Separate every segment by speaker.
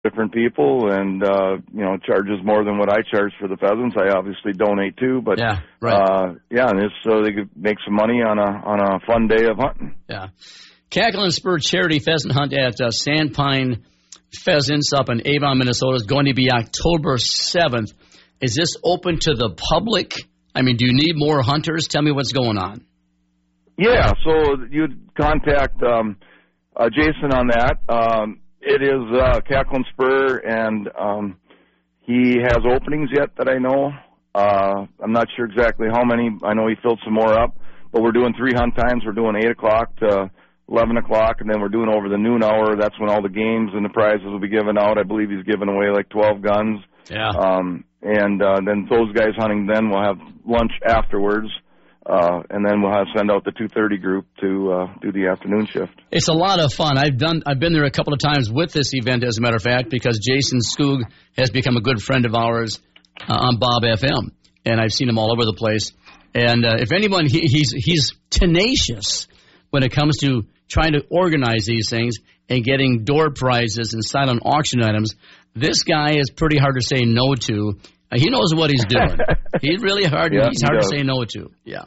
Speaker 1: different people, and charges more than what I charge for the pheasants. I obviously donate too, but
Speaker 2: yeah, right.
Speaker 1: and it's so they could make some money on a fun day of hunting.
Speaker 2: Yeah, Cackle and Spur charity pheasant hunt at Sandpine Pheasants up in Avon, Minnesota is going to be October 7th. Is this open to the public? I mean, do you need more hunters? Tell me what's going on.
Speaker 1: Yeah, so you'd contact Jason on that. It is Cackle and Spur, and he has openings yet that I know. I'm not sure exactly how many. I know he filled some more up, but we're doing 3 hunt times. We're doing 8 o'clock to 11 o'clock, and then we're doing over the noon hour. That's when all the games and the prizes will be given out. I believe he's giving away like 12 guns.
Speaker 2: Yeah.
Speaker 1: And then those guys hunting then will have lunch afterwards. And then we'll send out the 2:30 group to do the afternoon shift. It's
Speaker 2: a lot of fun. I've been there a couple of times with this event, as a matter of fact, because Jason Skoog has become a good friend of ours on Bob FM, and I've seen him all over the place. And if anyone, he's tenacious when it comes to trying to organize these things and getting door prizes and silent auction items. This guy is pretty hard to say no to. He knows what he's doing. He's really hard. Yeah, he's hard to say no to. Yeah.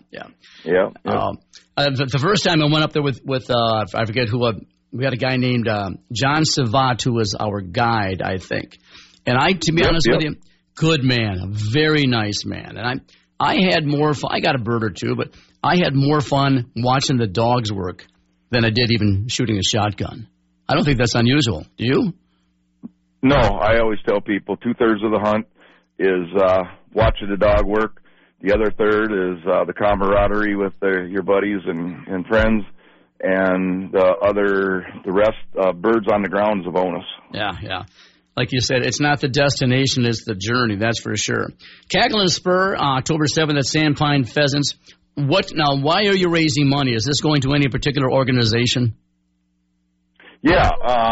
Speaker 2: The first time I went up there with I forget who. We had a guy named John Savat who was our guide, I think. And to be honest with you, good man, a very nice man. And I had more fun. I got a bird or two, but I had more fun watching the dogs work than I did even shooting a shotgun. I don't think that's unusual. Do you?
Speaker 1: No, I always tell people 2/3 of the hunt is watching the dog work. The other third is the camaraderie with your buddies and friends, and the rest, birds on the ground is a bonus.
Speaker 2: Yeah. Like you said, it's not the destination, it's the journey, that's for sure. Cackle and Spur, October 7th at Sandpine Pheasants. Why are you raising money? Is this going to any particular organization?
Speaker 1: Yeah,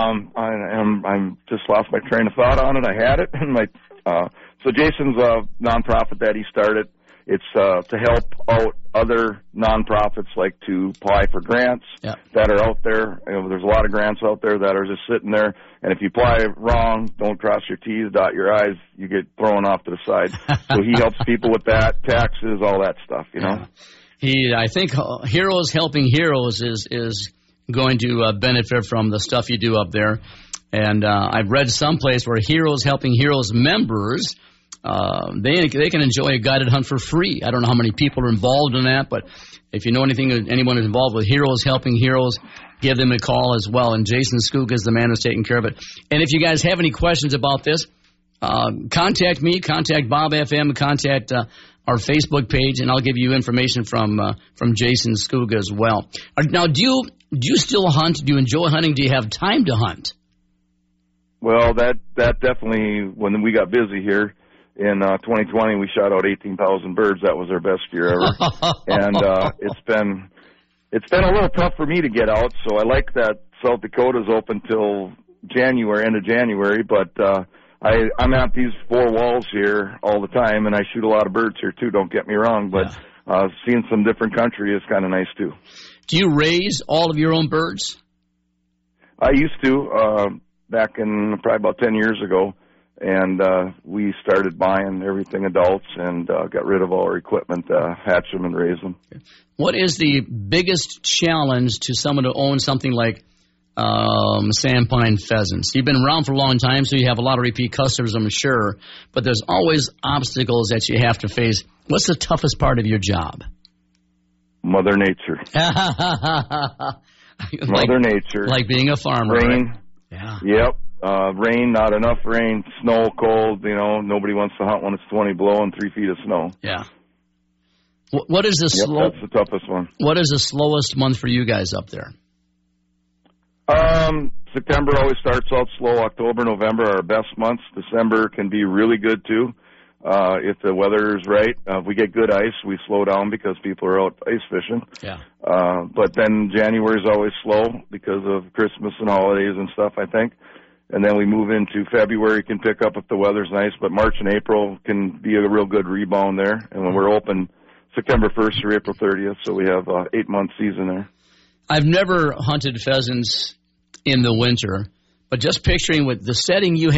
Speaker 1: I'm just lost my train of thought on it. I had it in my so Jason's a nonprofit that he started. It's to help out other nonprofits, like to apply for grants that are out there. There's a lot of grants out there that are just sitting there, and if you apply wrong, don't cross your T's, dot your I's, you get thrown off to the side. So he helps people with that, taxes, all that stuff,
Speaker 2: I think Heroes Helping Heroes is going to benefit from the stuff you do up there. And I've read someplace where Heroes Helping Heroes members, they can enjoy a guided hunt for free. I don't know how many people are involved in that, but if you know anyone who's involved with Heroes Helping Heroes, give them a call as well. And Jason Skoog is the man who's taking care of it. And if you guys have any questions about this, contact me, contact Bob FM, contact our Facebook page, and I'll give you information from Jason Skoog as well. Now, do you still hunt? Do you enjoy hunting? Do you have time to hunt?
Speaker 1: Well, that definitely, when we got busy here in 2020, we shot out 18,000 birds. That was our best year ever. And it's been a little tough for me to get out, so I like that South Dakota's open till end of January, but I'm at these 4 walls here all the time, and I shoot a lot of birds here too, don't get me wrong, but seeing some different country is kind of nice too.
Speaker 2: Do you raise all of your own birds?
Speaker 1: I used to, back in probably about 10 years ago, and we started buying everything adults and got rid of all our equipment to hatch them and raise them.
Speaker 2: What is the biggest challenge to someone to own something like Sandpine Pheasants? You've been around for a long time, so you have a lot of repeat customers, I'm sure, but there's always obstacles that you have to face. What's the toughest part of your job?
Speaker 1: Mother Nature. Mother Nature.
Speaker 2: Like being a farmer.
Speaker 1: Rain.
Speaker 2: Right? Yeah.
Speaker 1: Yep. Rain, not enough rain, snow, cold, nobody wants to hunt when it's 20 below and 3 feet of snow.
Speaker 2: Yeah. What is
Speaker 1: that's the toughest one.
Speaker 2: What is the slowest month for you guys up there?
Speaker 1: September always starts out slow. October, November are our best months. December can be really good too. If the weather is right. If we get good ice, we slow down because people are out ice fishing.
Speaker 2: Yeah.
Speaker 1: But then January is always slow because of Christmas and holidays and stuff, I think. And then we move into February, can pick up if the weather's nice, but March and April can be a real good rebound there. And when we're open September 1st through April 30th, so we have 8-month season there.
Speaker 2: I've never hunted pheasants in the winter, but just picturing with the setting you